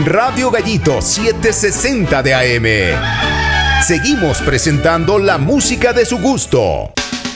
en Radio Gallito 760 de AM. Seguimos presentando la música de su gusto.